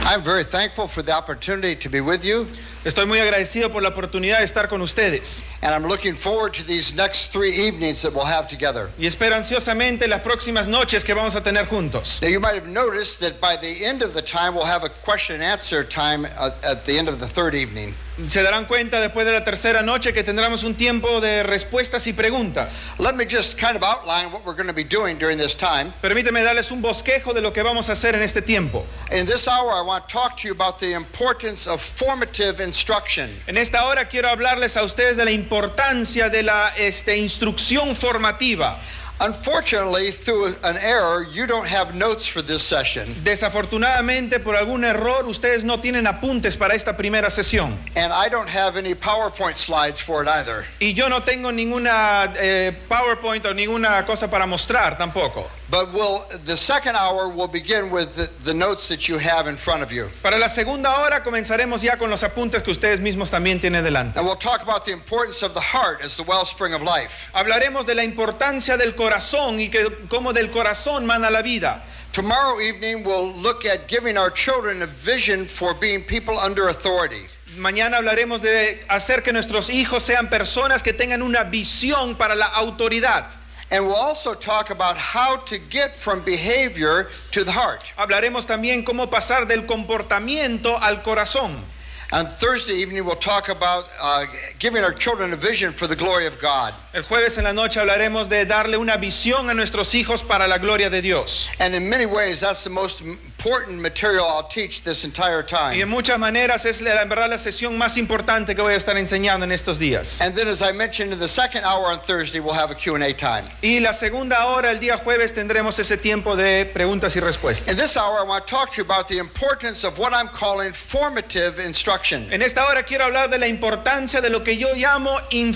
I'm very thankful for the opportunity to be with you. Estoy muy agradecido por la oportunidad de estar con ustedes. And I'm looking forward to these next 3 evenings that we'll have together. Y espero ansiosamente las próximas noches que vamos a tener juntos. Now you might have noticed that by the end of the time we'll have a question and answer time at the end of the third evening. Se darán cuenta después de la tercera noche que tendremos un tiempo de respuestas y preguntas. Let me just kind of outline what we're going to be doing during this time. Permíteme darles un bosquejo de lo que vamos a hacer en este tiempo. In this hour I want to talk to you about the importance of formative instruction. En esta hora quiero hablarles a ustedes de la importancia de la instrucción formativa. Unfortunately, through an error, you don't have notes for this session. Desafortunadamente, por algún error, ustedes no tienen apuntes para esta primera sesión. And I don't have any PowerPoint slides for it either. Y yo no tengo ninguna PowerPoint o ninguna cosa para mostrar tampoco. But the second hour will begin with the notes that you have in front of you. Para la segunda hora comenzaremos ya con los apuntes que ustedes mismos también tienen delante. And we'll talk about the importance of the heart as the wellspring of life. Hablaremos de la importancia del corazón y que cómo del corazón mana la vida. Tomorrow evening we'll look at giving our children a vision for being people under authority. Mañana hablaremos de hacer que nuestros hijos sean personas que tengan una visión para la autoridad. And we'll also talk about how to get from behavior to the heart. Hablaremos también cómo pasar del comportamiento al corazón. On Thursday evening we'll talk about giving our children a vision for the glory of God. El jueves en la noche hablaremos de darle una visión a nuestros hijos para la gloria de Dios. And in many ways that's the most important material I'll teach this entire time. Y en muchas maneras es en verdad la sesión más importante que voy a estar enseñando en estos días. And then as I mentioned in the second hour on Thursday we'll have a Q&A time. Y la segunda hora el día jueves tendremos ese tiempo de preguntas y respuestas. In this hour I want to talk to you about the importance of what I'm calling formative instruction. En esta hora quiero hablar de la importancia de lo que yo llamo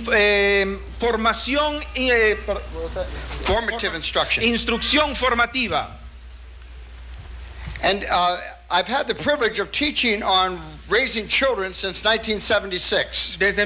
formación formative instruction. Instrucción formativa. And I've had the privilege of teaching on raising children since 1976. Desde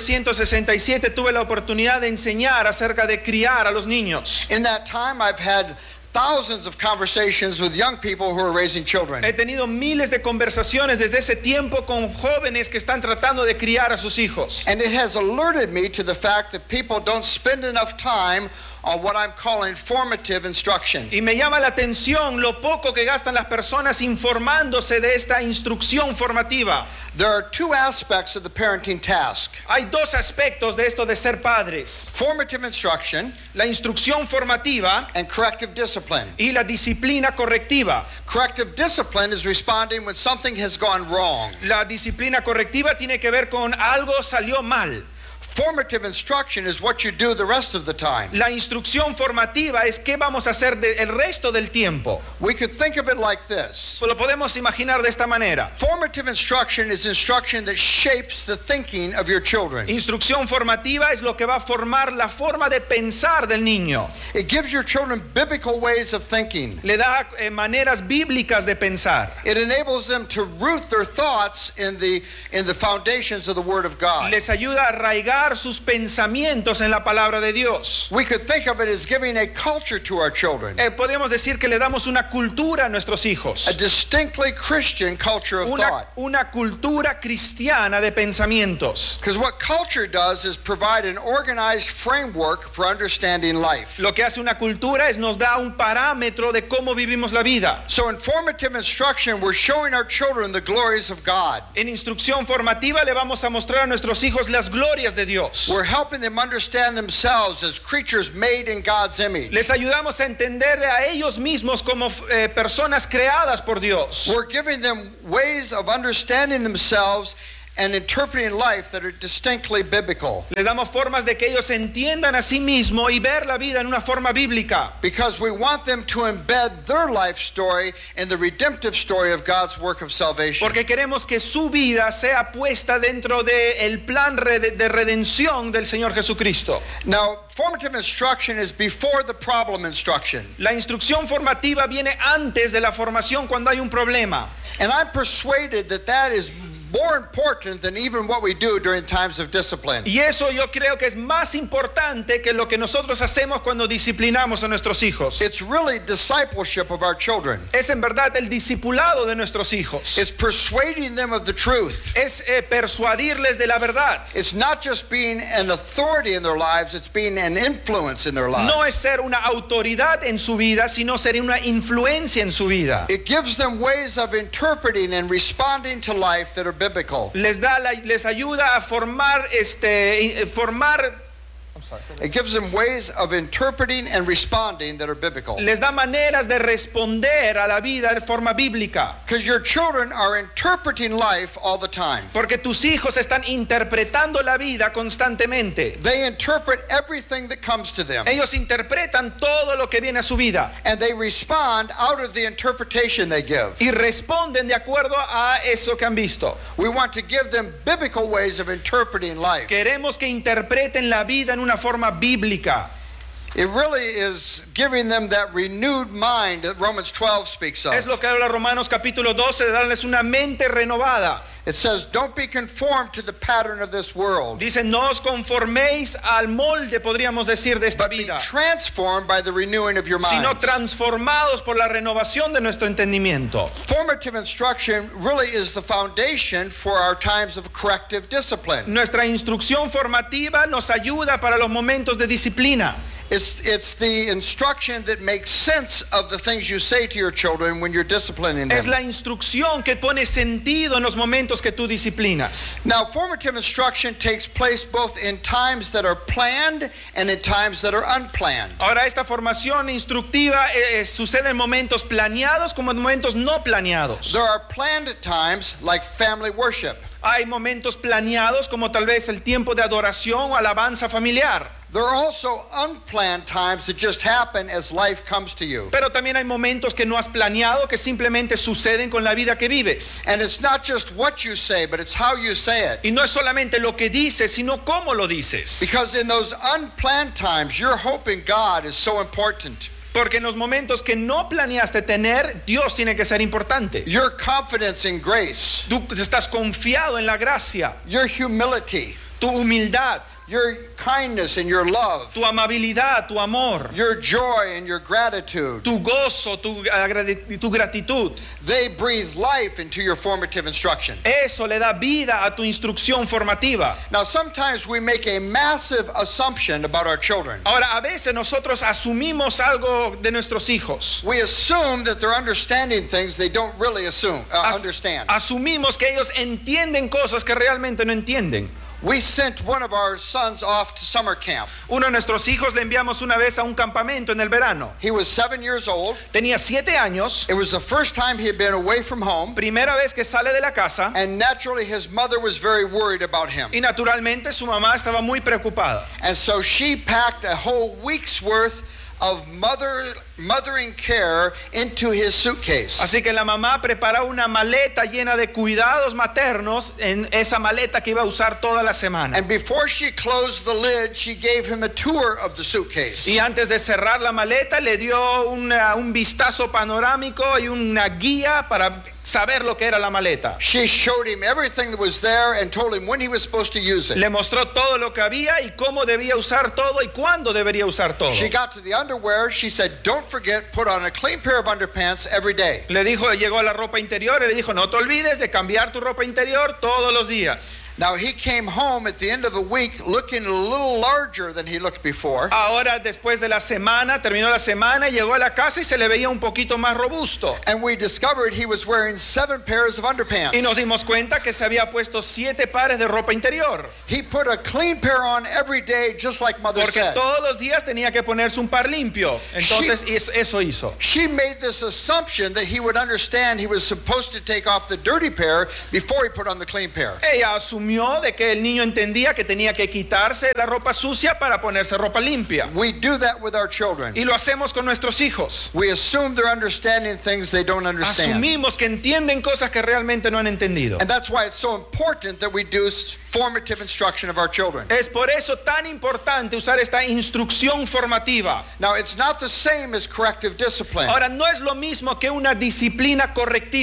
1967 tuve la oportunidad de enseñar acerca de criar a los niños. In that time I've had thousands of conversations with young people who are raising children. He tenido miles de conversaciones desde ese tiempo con jóvenes que están tratando de criar a sus hijos. And it has alerted me to the fact that people don't spend enough time on what I'm calling formative instruction. Y me llama la atención lo poco que gastan las personas informándose de esta instrucción formativa. There are 2 aspects of the parenting task. Hay 2 aspectos de esto de ser padres. Formative instruction, la instrucción formativa, and corrective discipline. Y la disciplina correctiva. Corrective discipline is responding when something has gone wrong. La disciplina correctiva tiene que ver con algo salió mal. Formative instruction is what you do the rest of the time. La instrucción formativa es qué vamos a hacer el resto del tiempo. We could think of it like this. Pues lo podemos imaginar de esta manera. Formative instruction is instruction that shapes the thinking of your children. Instrucción formativa es lo que va a formar la forma de pensar del niño. It gives your children biblical ways of thinking. Le da maneras bíblicas de pensar. It enables them to root their thoughts in the foundations of the Word of God. Les ayuda a arraigar sus pensamientos en la palabra de Dios. We could think of it as giving a culture to our children. Podemos decir que le damos una cultura a nuestros hijos. A distinctly Christian culture of thought. Una cultura cristiana de pensamientos. Because what culture does is provide an organized framework for understanding life. Lo que hace una cultura es nos da un parámetro de cómo vivimos la vida. So in formative instruction we're showing our children the glories of God. En instrucción formativa le vamos a mostrar a nuestros hijos las glorias de Dios. We're helping them understand themselves as creatures made in God's image. Les ayudamos a entender a ellos mismos como personas creadas por Dios. We're giving them ways of understanding themselves and interpreting life that are distinctly biblical. Les damos formas de que ellos entiendan a sí mismos y ver la vida en una forma bíblica. Because we want them to embed their life story in the redemptive story of God's work of salvation. Porque queremos que su vida sea puesta dentro del plan de redención del Señor Jesucristo. Now, formative instruction is before the problem instruction. La instrucción formativa viene antes de la formación cuando hay un problema. And I'm persuaded that is more important than even what we do during times of discipline. Y eso yo creo que es más importante que lo que nosotros hacemos cuando disciplinamos a nuestros hijos. It's really discipleship of our children. Es en verdad el discipulado de nuestros hijos. It's persuading them of the truth. Es persuadirles de la verdad. It's not just being an authority in their lives, it's being an influence in their lives. No es ser una autoridad en su vida, sino ser una influencia en su vida. It gives them ways of interpreting and responding to life that are biblical. Les ayuda a formar It gives them ways of interpreting and responding that are biblical. les da maneras de responder a la vida de forma bíblica. Because your children are interpreting life all the time. Porque tus hijos están interpretando la vida constantemente. They interpret everything that comes to them. Ellos interpretan todo lo que viene a su vida And they respond out of the interpretation they give. y responden de acuerdo a eso que han visto. We want to give them biblical ways of interpreting life. Queremos que interpreten la vida en una forma bíblica. It really is giving them that renewed mind that Romans 12 speaks Es of. lo que habla Romanos capítulo 12, de darles una mente renovada. It says, don't be conformed to the pattern of this world, Dice, no os conforméis al molde, podríamos decir, de esta but be vida, transformed by the renewing of your mind. sino transformados por la renovación de nuestro entendimiento. Formative instruction really is the foundation for our times of corrective discipline. Nuestra instrucción formativa nos ayuda para los momentos de disciplina. It's the instruction that makes sense of the things you say to your children when you're disciplining Es them. la instrucción que pone sentido en los momentos que tú disciplinas. Now, formative instruction takes place both in times that are planned and in times that are unplanned. Ahora, esta formación instructiva sucede en momentos planeados como en momentos no planeados. There are planned times like family worship. Hay momentos planeados como tal vez el tiempo de adoración o alabanza familiar. There are also unplanned times that just happen as life comes to you. Pero también hay momentos que no has planeado, que simplemente suceden con la vida que vives. And it's not just what you say, but it's how you say it. Y no es solamente lo que dices, sino cómo lo dices. Because in those unplanned times, your hope in God is so important. Porque en los momentos que no planeaste tener, Dios tiene que ser importante. Your confidence in grace, Tú estás confiado en la gracia, your humility, tu humildad, your kindness and your love, tu amabilidad, tu amor, your joy and your gratitude. tu gozo, tu gratitud. They breathe life into your formative instruction. Eso le da vida a tu instrucción formativa. Now, sometimes we make a massive assumption about our children. Ahora, a veces nosotros asumimos algo de nuestros hijos. We assume that they're understanding things they don't really understand. Asumimos que ellos entienden cosas que realmente no entienden. We sent one of our sons off to summer camp. Uno de nuestros hijos le enviamos una vez a un campamento en el verano. He was 7 years old. Tenía 7 años, It was the first time he had been away from home, primera vez que sale de la casa, and naturally his mother was very worried about him. y naturalmente su mamá estaba muy preocupada. And so she packed a whole week's worth of mothering care into his suitcase. Así que la mamá preparó una maleta llena de cuidados maternos en esa maleta que iba a usar toda la semana. And before she closed the lid, she gave him a tour of the suitcase. Y antes de cerrar la maleta le dio un vistazo panorámico y una guía para saber lo que era la maleta. She showed him everything that was there and told him when he was supposed to use it. Le mostró todo lo que había y cómo debía usar todo y cuándo debería usar todo. She got to the underwear. She said, don't forget, put on a clean pair of underpants every day. Le dijo, llegó a la ropa interior y le dijo, no te olvides de cambiar tu ropa interior todos los días. Now, he came home at the end of the week looking a little larger than he looked before. Ahora, después de la semana, terminó la semana y llegó a la casa y se le veía un poquito más robusto. And we discovered he was wearing 7 pairs of underpants. Y nos dimos cuenta que se había puesto 7 pares de ropa interior. He put a clean pair on every day, just like Mother Porque said. todos los días tenía que ponerse un par limpio. Entonces eso hizo. She made this assumption that he would understand he was supposed to take off the dirty pair before he put on the clean pair. Ella asumió de que el niño entendía que tenía que quitarse la ropa sucia para ponerse ropa limpia. We do that with our children. Y lo hacemos con nuestros hijos. We assume they're understanding things they don't understand. Asumimos que entienden cosas que realmente no han entendido. And that's why it's so important that we do formative instruction of our children. Es por eso tan importante usar esta instrucción formativa. Now, it's not the same as corrective discipline. Ahora, no es lo mismo que una disciplina correctiva.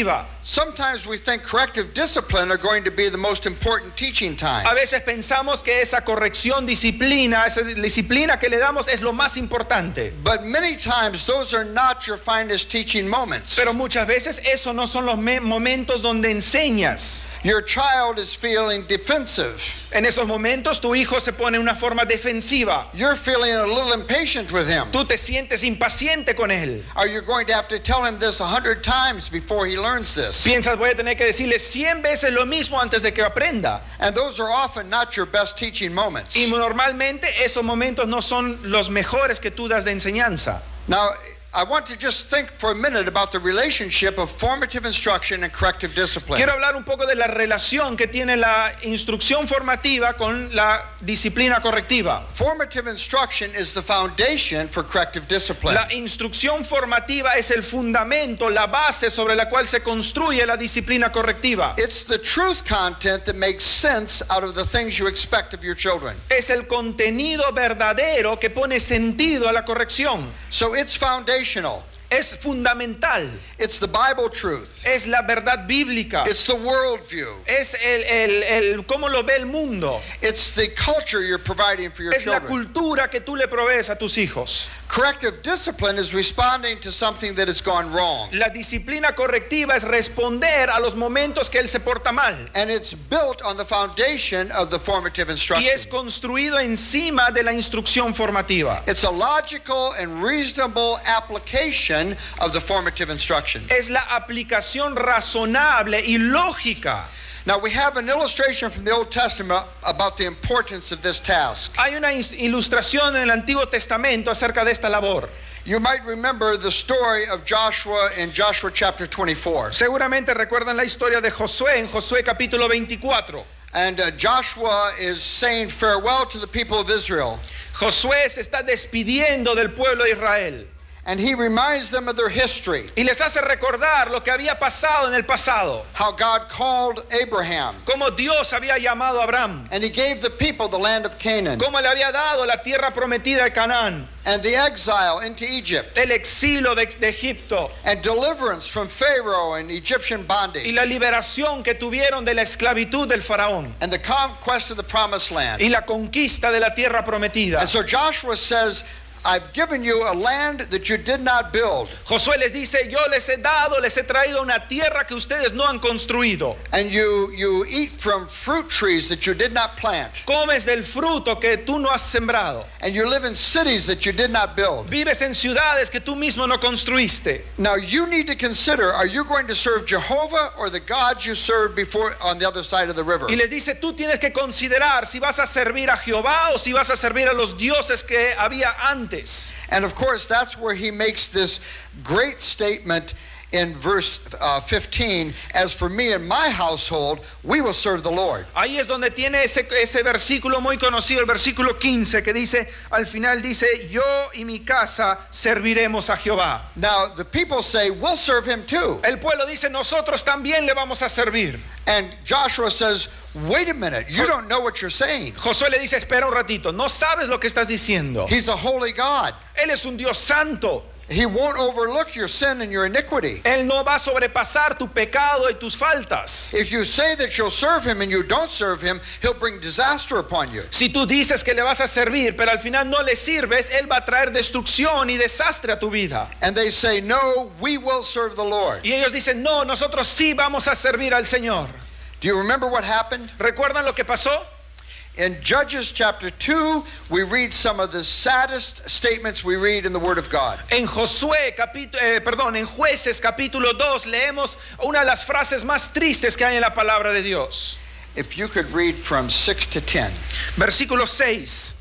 Sometimes we think corrective discipline are going to be the most important teaching time. A veces pensamos que esa corrección, disciplina, esa disciplina que le damos es lo más importante. But many times those are not your finest teaching moments. Pero muchas veces esos no son los momentos donde enseñas. Your child is feeling defensive. En esos momentos tu hijo se pone en una forma defensiva. You're feeling a little impatient with him. Tú te sientes impaciente con él. Are you going to have to tell him this 100 times before he learns this? Piensas, voy a tener que decirle 100 veces lo mismo antes de que aprenda. And those are often not your best teaching moments. Y normalmente esos momentos no son los mejores que tú das de enseñanza. Now, I want to just think for a minute about the relationship of formative instruction and corrective discipline. Quiero hablar un poco de la relación que tiene la instrucción formativa con la disciplina correctiva. Formative instruction is the foundation for corrective discipline. La instrucción formativa es el fundamento, la base sobre la cual se construye la disciplina correctiva. It's the truth content that makes sense out of the things you expect of your children. Es el contenido verdadero que pone sentido a la corrección. So it's foundational. Es fundamental. It's the Bible truth. Es la verdad bíblica. It's the worldview. Es el cómo lo ve el mundo. It's the culture you're providing for your Es la children. cultura que tú le provees a tus hijos. Corrective discipline is responding to something that has gone wrong. La disciplina correctiva es responder a los momentos que él se porta mal. And it's built on the foundation of the formative instruction. Y es construido encima de la instrucción formativa. It's a logical and reasonable application of the formative instruction. Es la aplicación razonable y lógica. Now we have an illustration from the Old Testament about the importance of this task. Hay una ilustración en el Antiguo Testamento acerca de esta labor. You might remember the story of Joshua in Joshua chapter 24. Seguramente recuerdan la historia de Josué en Josué capítulo 24. And Joshua is saying farewell to the people of Israel. Josué se está despidiendo del pueblo de Israel. And he reminds them of their history. Y les hace recordar lo que había pasado en el pasado. How God called Abraham. Cómo Dios había llamado a Abraham. And he gave the people the land of Canaan. Cómo le había dado la tierra prometida de Canaán. And the exile into Egypt. El exilio de Egipto. And deliverance from Pharaoh and Egyptian bondage. Y la liberación que tuvieron de la esclavitud del faraón. And the conquest of the promised land. Y la conquista de la tierra prometida. And so Joshua says, I've given you a land that you did not build. Josué les dice, yo les he traído una tierra que ustedes no han construido. And you eat from fruit trees that you did not plant. Comes del fruto que tú no has sembrado. And you live in cities that you did not build. Vives en ciudades que tú mismo no construiste. Now you need to consider, are you going to serve Jehovah or the gods you served before on the other side of the river? Y les dice, tú tienes que considerar si vas a servir a Jehová o si vas a servir a los dioses que había antes. And of course, that's where he makes this great statement in verse 15, as for me and my household, we will serve the Lord. Ahí es donde tiene ese versículo muy conocido, el versículo 15, que dice, al final dice, yo y mi casa serviremos a Jehová. Now, the people say, we'll serve him too. El pueblo dice, nosotros también le vamos a servir. And Joshua says, wait a minute, you don't know what you're saying. Josué le dice, espera un ratito, no sabes lo que estás diciendo. He's a holy God. Él es un Dios santo. He won't overlook your sin and your iniquity. Él no va a sobrepasar tu pecado y tus faltas. If you say that you'll serve him and you don't serve him, he'll bring disaster upon you. Si tú dices que le vas a servir, pero al final no le sirves, él va a traer destrucción y desastre a tu vida. And they say, no, we will serve the Lord. Y ellos dicen, no, nosotros sí vamos a servir al Señor. Do you remember what happened? ¿Recuerdan lo que pasó? In Judges chapter 2, we read some of the saddest statements we read in the Word of God. En en Jueces capítulo 2 leemos una de las frases más tristes que hay en la palabra de Dios. If you could read from 6 to 10. Versículo 6.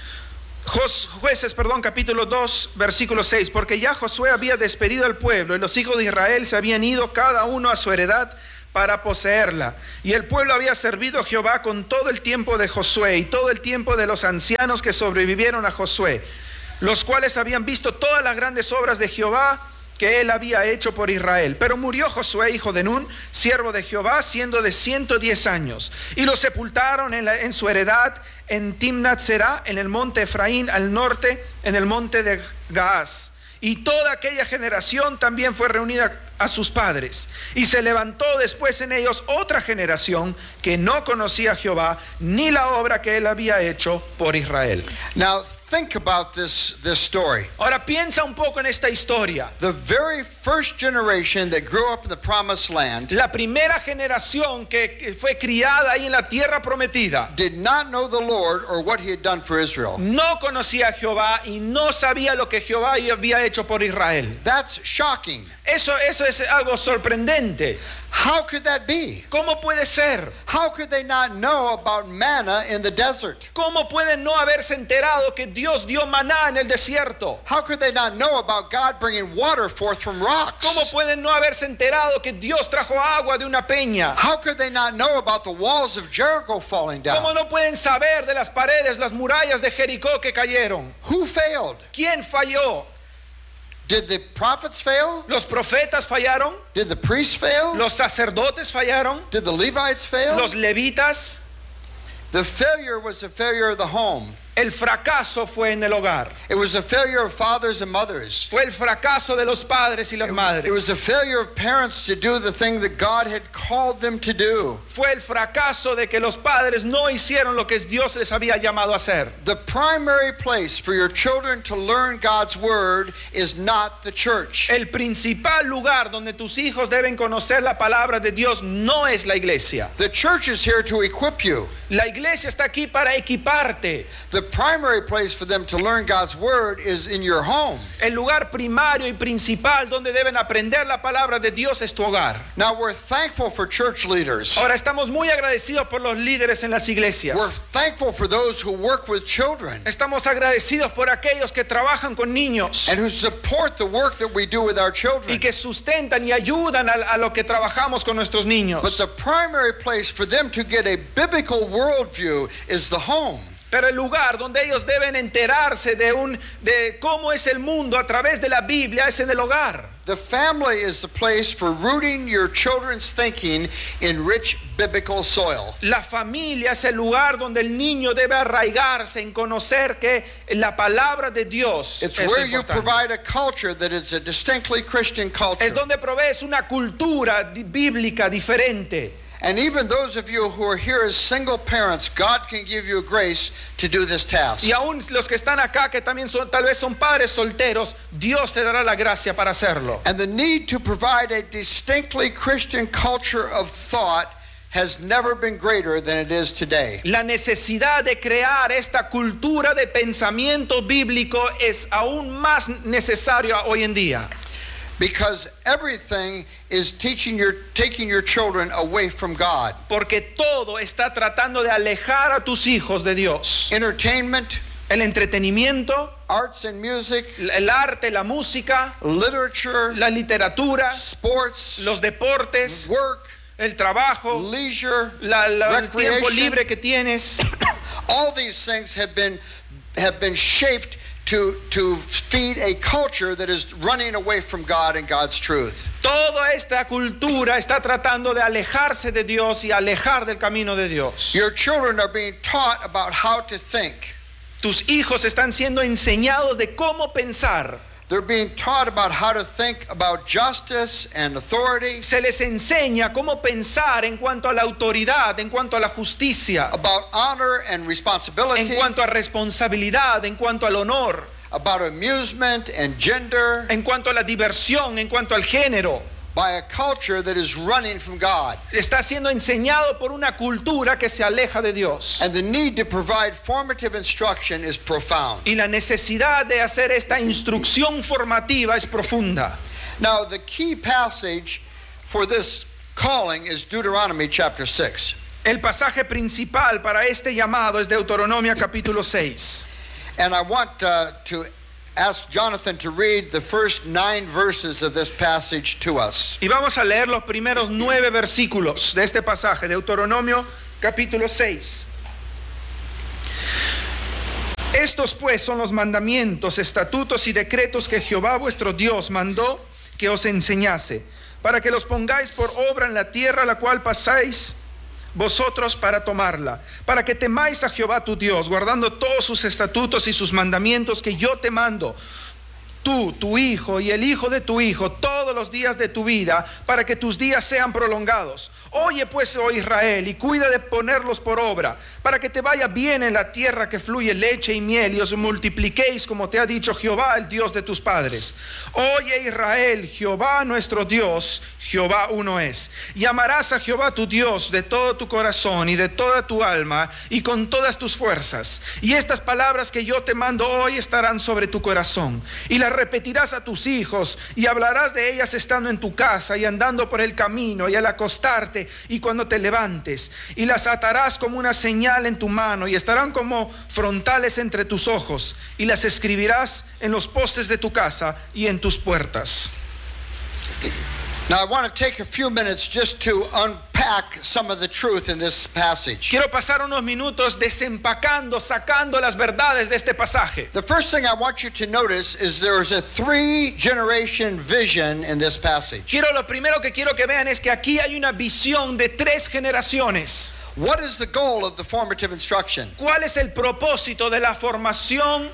Jueces, capítulo 2, versículo 6. Porque ya Josué había despedido al pueblo y los hijos de Israel se habían ido cada uno a su heredad para poseerla. Y el pueblo había servido a Jehová con todo el tiempo de Josué y todo el tiempo de los ancianos que sobrevivieron a Josué, los cuales habían visto todas las grandes obras de Jehová que él había hecho por Israel. Pero murió Josué, hijo de Nun, siervo de Jehová, siendo de 110 años. Y lo sepultaron en su heredad en Timnat Será, en el monte Efraín, al norte, en el monte de Gaás. Y toda aquella generación también fue reunida a sus padres. Y se levantó después en ellos otra generación que no conocía a Jehová, ni la obra que él había hecho por Israel. Now think about this story. Ahora piensa un poco en esta historia. The very first generation that grew up in the promised land La primera generación que fue criada ahí en la tierra prometida did not know the Lord or what he had done for Israel. no conocía a Jehová y no sabía lo que Jehová había hecho por Israel. That's shocking. Eso es algo sorprendente. How could that be? ¿Cómo puede ser? How could they not know about manna in the desert? ¿Cómo pueden no haberse enterado que Dios dio maná en el desierto? How could they not know about God bringing water forth from rocks? ¿Cómo pueden no haberse enterado que Dios trajo agua de una peña? How could they not know about the walls of Jericho falling ¿Cómo down? no pueden saber de las paredes, las murallas de Jericó que cayeron? Who failed? ¿Quién falló? Did the prophets fail? ¿Los profetas fallaron? Did the priests fail? ¿Los sacerdotes fallaron? Did the Levites fail? ¿Los levitas? The failure was a failure of the home. El fracaso fue en el hogar. It was a failure of fathers and mothers. Fue el fracaso de los padres y las It was a madres. failure of parents to do the thing that God had called them to do. Fue el fracaso de que los padres no hicieron lo que Dios les había llamado a hacer. The primary place for your children to learn God's word is not the church. El principal lugar donde tus hijos deben conocer la palabra de Dios no es la iglesia. The church is here to equip you. La iglesia está aquí para equiparte. The primary place for them to learn God's word is in your home. El lugar primario y principal donde deben aprender la palabra de Dios es tu hogar. Now we're thankful for church leaders. Ahora estamos muy agradecidos por los líderes en las We're iglesias. thankful for those who work with children Estamos agradecidos por aquellos que trabajan con niños and who support the work that we do with our y children. que sustentan y ayudan a lo que trabajamos con nuestros But niños. the primary place for them to get a biblical worldview is the home. Pero el lugar donde ellos deben enterarse de cómo es el mundo a través de la Biblia es en el hogar. The family is the place for rooting your children's thinking in rich biblical soil. La familia es el lugar donde el niño debe arraigarse en conocer que la palabra de Dios It's es lo where you importante. provide a culture that is a distinctly Christian culture. Es donde provees una cultura bíblica diferente. And even those of you who are here as single parents, God can give you a grace to do this task. Y aún los que están acá, que también tal vez son padres solteros, Dios te dará la gracia para hacerlo. And the need to provide a distinctly Christian culture of thought has never been greater than it is today. La necesidad de crear esta cultura de pensamiento bíblico es aún más necesario hoy en día. Because everything is taking your children away from God. Porque todo está tratando de alejar a tus hijos de Dios. Entertainment, El entretenimiento, arts and music, el arte, la música, literature, la literatura, sports, los deportes, work, el trabajo, leisure, el tiempo recreation. libre que tienes. All these things have been shaped to feed a culture that is running away from God and God's truth. Toda esta cultura está tratando de alejarse de Dios y alejar del camino de Dios. Your children are being taught about how to think. Tus hijos están siendo enseñados de cómo pensar. They're being taught about how to think about justice and authority, Se les enseña cómo pensar en cuanto a la autoridad, en cuanto a la justicia, about honor and en responsibility, cuanto a responsabilidad, en cuanto al honor, about amusement and gender, en cuanto a la diversión, en cuanto al género. by a culture that is running from God. Está siendo enseñado por una cultura que se aleja de Dios. And the need to provide formative instruction is profound. Y la necesidad de hacer esta instrucción formativa es profunda. Now, the key passage for this calling is Deuteronomy chapter 6. El pasaje principal para este llamado es Deuteronomio capítulo 6. And I want to ask Jonathan to read the first 9 verses of this passage to us. Y vamos a leer los primeros 9 versículos de este pasaje, Deuteronomio capítulo 6. Estos pues son los mandamientos, estatutos y decretos que Jehová vuestro Dios mandó que os enseñase, para que los pongáis por obra en la tierra a la cual pasáis vosotros para tomarla, para que temáis a Jehová tu Dios, guardando todos sus estatutos y sus mandamientos que yo te mando tú, tu hijo y el hijo de tu hijo todos los días de tu vida, para que tus días sean prolongados. Oye pues, oh Israel, y cuida de ponerlos por obra, para que te vaya bien en la tierra que fluye leche y miel, y os multipliquéis como te ha dicho Jehová, el Dios de tus padres. Oye Israel, Jehová nuestro Dios, Jehová uno es. Y amarás a Jehová tu Dios de todo tu corazón y de toda tu alma y con todas tus fuerzas. Y estas palabras que yo te mando hoy estarán sobre tu corazón, y las repetirás a tus hijos, y hablarás de ellas estando en tu casa y andando por el camino y al acostarte y cuando te levantes, y las atarás como una señal en tu mano, y estarán como frontales entre tus ojos, y las escribirás en los postes de tu casa y en tus puertas. Now I want to take a few minutes just to unpack some of the truth in this passage. Quiero pasar unos minutos desempacando, sacando las verdades de este pasaje. The first thing I want you to notice is there's a 3-generation vision in this passage. Lo primero que quiero que vean es que aquí hay una visión de 3 generaciones. What is the goal of the formative instruction? ¿Cuál es el propósito de la formación,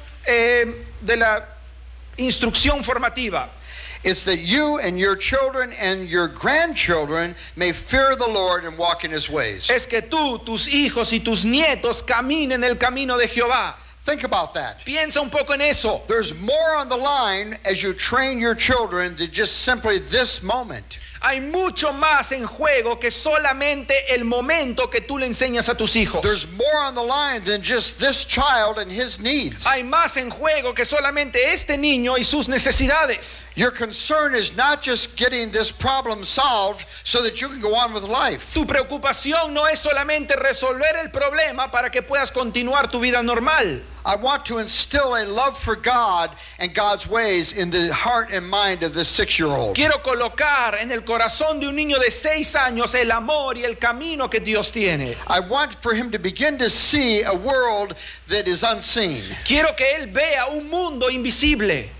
de la instrucción formativa? It's that you and your children and your grandchildren may fear the Lord and walk in his ways. Es que tú, tus hijos y tus nietos caminen el camino de Jehová. Think about that. Piensa un poco en eso. There's more on the line as you train your children than just simply this moment. Hay mucho más en juego que solamente el momento que tú le enseñas a tus hijos. There's more on the line than just this child and his needs. Hay más en juego que solamente este niño y sus necesidades. Your concern is not just getting this problem solved so that you can go on with life. Tu preocupación no es solamente resolver el problema para que puedas continuar tu vida normal. I want to instill a love for God and God's ways in the heart and mind of this 6-year-old. Quiero colocar en el corazón de un niño de 6 años el amor y el camino que Dios tiene. I want for him to begin to see a world that is unseen. Quiero que él vea un mundo invisible.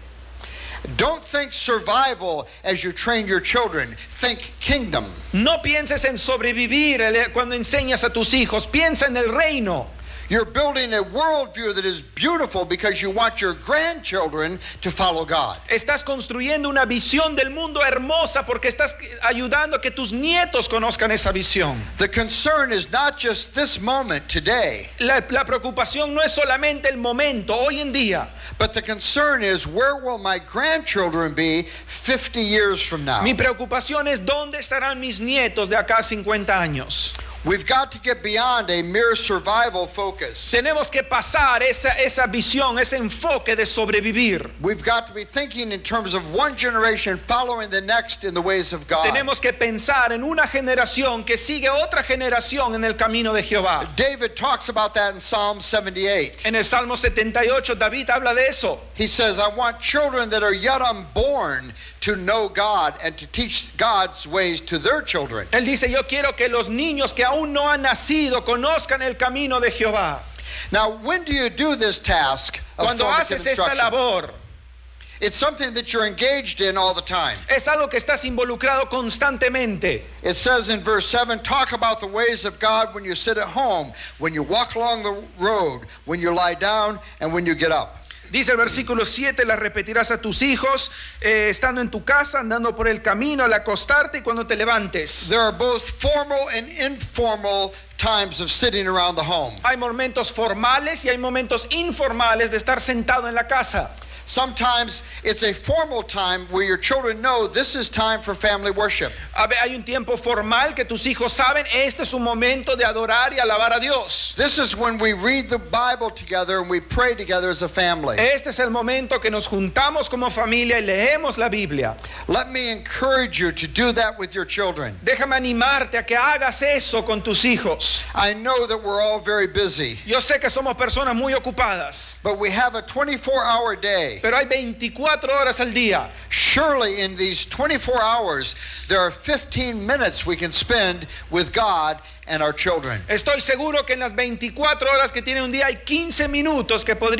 Don't think survival as you train your children. Think kingdom. No pienses en sobrevivir cuando enseñas a tus hijos. Piensa en el reino. You're building a worldview that is beautiful because you want your grandchildren to follow God. Estás construyendo una visión del mundo hermosa porque estás ayudando a que tus nietos conozcan esa visión. The concern is not just this moment today. La preocupación no es solamente el momento, hoy en día. But the concern is, where will my grandchildren be 50 years from now? Mi preocupación es dónde estarán mis nietos de acá a 50 años. We've got to get beyond a mere survival focus. Tenemos que pasar esa visión, ese enfoque de sobrevivir. We've got to be thinking in terms of one generation following the next in the ways of God. Tenemos que pensar en una generación que sigue otra generación en el camino de Jehová. David talks about that in Psalm 78. En el Salmo 78 David habla de eso. He says, I want children that are yet unborn to know God and to teach God's ways to their children. Él dice, yo quiero que los niños que aún no han nacido conozcan el camino de Jehová. Now, when do you do this task of Cuando formative haces esta instruction? labor, It's something that you're engaged in all the time. es algo que estás involucrado constantemente. It says in verse 7, talk about the ways of God when you sit at home, when you walk along the road, when you lie down, and when you get up. Dice el versículo 7, las repetirás a tus hijos, estando en tu casa, andando por el camino, al acostarte y cuando te levantes. There are both formal and informal times of sitting around the home. Hay momentos formales y hay momentos informales de estar sentado en la casa. Sometimes it's a formal time where your children know this is time for family worship. Hay un tiempo formal que tus hijos saben, este es un momento de adorar y alabar a Dios. This is when we read the Bible together and we pray together as a family. Este es el momento que nos juntamos como familia y leemos la Biblia. Let me encourage you to do that with your children. Déjame animarte a que hagas eso con tus hijos. I know that we're all very busy, Yo sé que somos personas muy ocupadas, but we have a 24-hour day. pero hay 24 horas al día. Surely in these 24 hours, there are 15 minutes we can spend with God and our children. Estoy seguro que en las 24 horas que tiene un día hay 15 minutos que podríamos